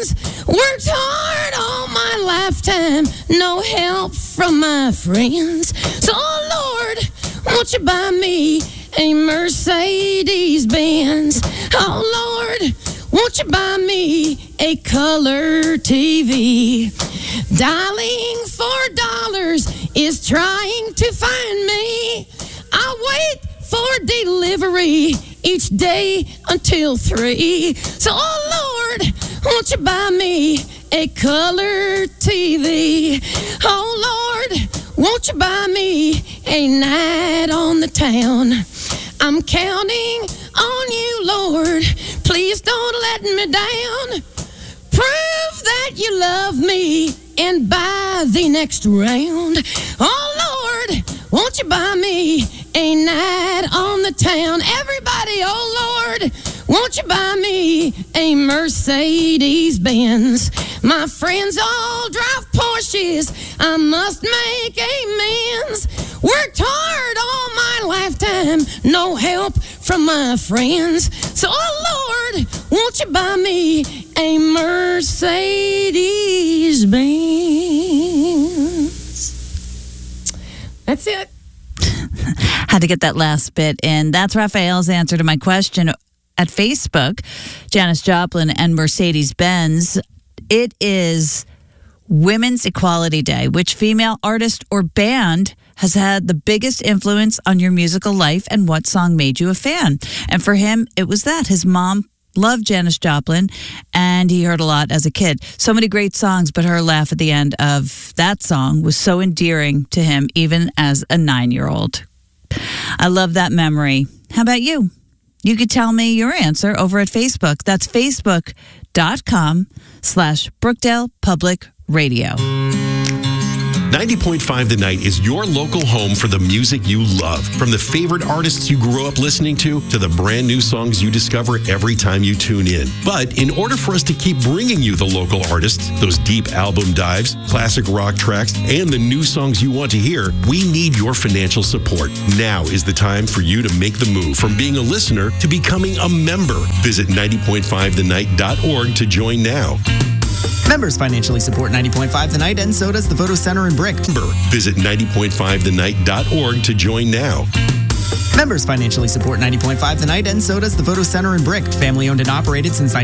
bands. Worked hard all my lifetime, no help from my friends. So, Lord, won't you buy me a Mercedes-Benz? Oh, Lord, won't you buy me a color TV? Dialing $4 is trying to find me. I wait for delivery each day until 3. So, oh, Lord, won't you buy me a color TV? Oh, Lord, won't you buy me a night on the town? I'm counting on you, Lord. Please don't let me down. Prove that you love me and buy the next round. Oh, Lord, won't you buy me a night on the town? Everybody, oh, Lord, won't you buy me a Mercedes-Benz? My friends all drive Porsches. I must make amends. Worked hard all my lifetime, no help from my friends. So, oh, Lord, won't you buy me a Mercedes-Benz? That's it. Had to get that last bit in. That's Raphael's answer to my question at Facebook. Janis Joplin and Mercedes-Benz. It is Women's Equality Day. Which female artist or band has had the biggest influence on your musical life, and what song made you a fan? And for him, it was that. His mom loved Janis Joplin, and he heard a lot as a kid. So many great songs, but her laugh at the end of that song was so endearing to him, even as a 9-year-old. I love that memory. How about you? You could tell me your answer over at Facebook. That's facebook.com/Brookdale Public Radio. 90.5 The Night is your local home for the music you love. From the favorite artists you grew up listening to the brand new songs you discover every time you tune in. But in order for us to keep bringing you the local artists, those deep album dives, classic rock tracks, and the new songs you want to hear, we need your financial support. Now is the time for you to make the move from being a listener to becoming a member. Visit 90.5thenight.org to join now. Members financially support 90.5 The Night, and so does the Photo Center in Brick. Visit 90.5thenight.org to join now. Members financially support 90.5 The Night, and so does the Photo Center in Brick. Family owned and operated since